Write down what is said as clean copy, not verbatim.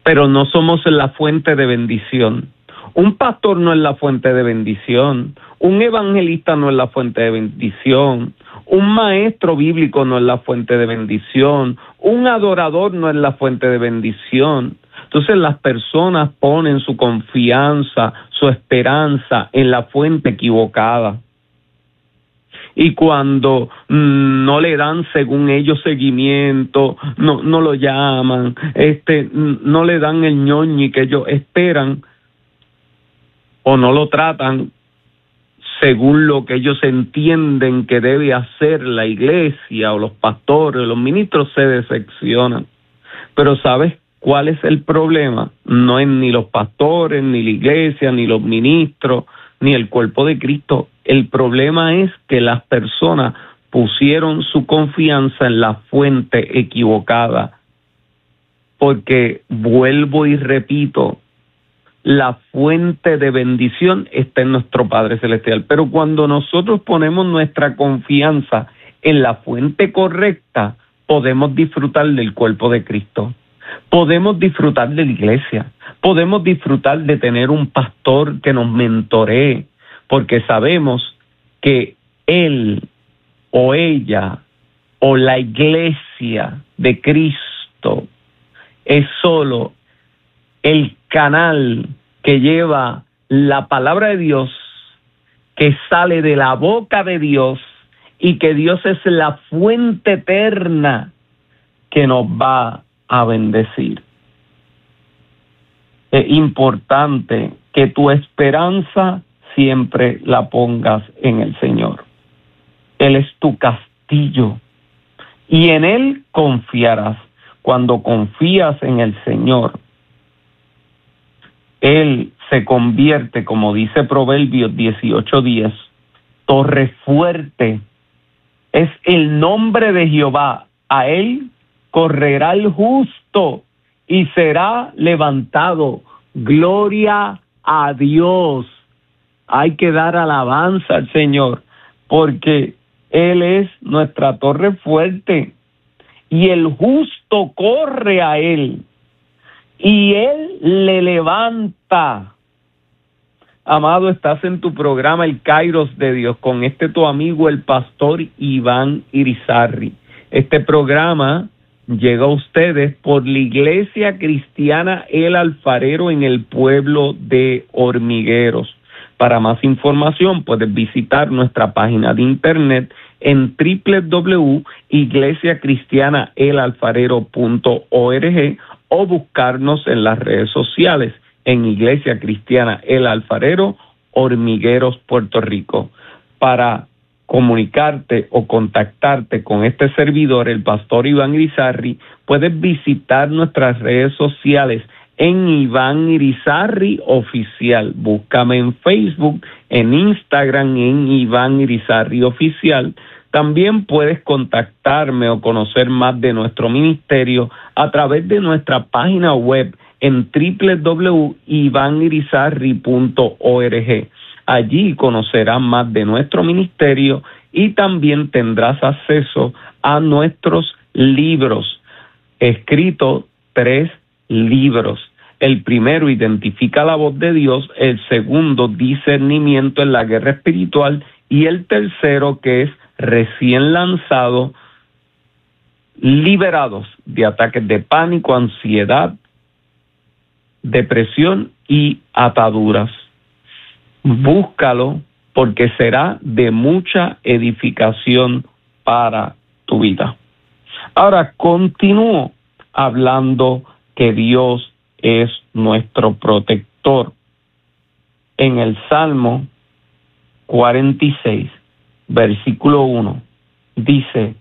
pero no somos la fuente de bendición. Un pastor no es la fuente de bendición. Un evangelista no es la fuente de bendición. Un maestro bíblico no es la fuente de bendición. Un adorador no es la fuente de bendición. Entonces las personas ponen su confianza, su esperanza en la fuente equivocada. Y cuando no le dan según ellos seguimiento, no lo llaman, no le dan el ñoñi que ellos esperan, o no lo tratan según lo que ellos entienden que debe hacer la iglesia o los pastores, los ministros, se decepcionan. Pero ¿sabes cuál es el problema? No es ni los pastores, ni la iglesia, ni los ministros, ni el cuerpo de Cristo. El problema es que las personas pusieron su confianza en la fuente equivocada. Porque, vuelvo y repito, la fuente de bendición está en nuestro Padre Celestial. Pero cuando nosotros ponemos nuestra confianza en la fuente correcta, podemos disfrutar del cuerpo de Cristo. Podemos disfrutar de la iglesia. Podemos disfrutar de tener un pastor que nos mentoree, porque sabemos que él o ella o la iglesia de Cristo es solo el canal que lleva la palabra de Dios, que sale de la boca de Dios, y que Dios es la fuente eterna que nos va a bendecir. Es importante que tu esperanza siempre la pongas en el Señor. Él es tu castillo y en Él confiarás. Cuando confías en el Señor, Él se convierte, como dice Proverbios 18:10, torre fuerte. Es el nombre de Jehová. A Él correrá el justo y será levantado. Gloria a Dios. Hay que dar alabanza al Señor, porque Él es nuestra torre fuerte y el justo corre a Él y Él le levanta. Amado, estás en tu programa El Kairos de Dios con tu amigo el pastor Iván Irizarry. Este programa llega a ustedes por la Iglesia Cristiana El Alfarero en el pueblo de Hormigueros. Para más información puedes visitar nuestra página de internet en www.iglesiacristianaelalfarero.org o buscarnos en las redes sociales en Iglesia Cristiana El Alfarero, Hormigueros, Puerto Rico. Para comunicarte o contactarte con este servidor, el pastor Iván Irizarry, puedes visitar nuestras redes sociales en Iván Irizarry Oficial. Búscame en Facebook, en Instagram, en Iván Irizarry Oficial. También puedes contactarme o conocer más de nuestro ministerio a través de nuestra página web en www.ivanirizarry.org. Allí conocerás más de nuestro ministerio y también tendrás acceso a nuestros libros. Escrito 3 libros. El primero, Identifica la voz de Dios. El segundo, Discernimiento en la guerra espiritual. Y el tercero, que es recién lanzado, Liberados de ataques de pánico, ansiedad, depresión y ataduras. Búscalo, porque será de mucha edificación para tu vida. Ahora continúo hablando que Dios es nuestro protector. En el Salmo 46, versículo 1, dice: